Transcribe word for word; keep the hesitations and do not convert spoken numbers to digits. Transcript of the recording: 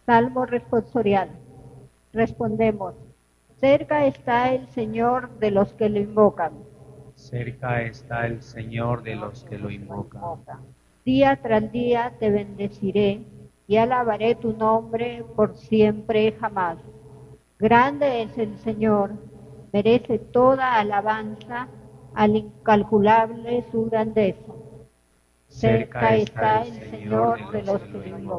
Salmo responsorial. Respondemos, cerca está el Señor de los que lo invocan. Cerca está el Señor de los que lo invocan. Día tras día te bendeciré y alabaré tu nombre por siempre jamás. Grande es el Señor, merece toda alabanza, al incalculable su grandeza. Cerca Cerca está está el el Señor Señor de de los los que que lo lo invocan. invocan.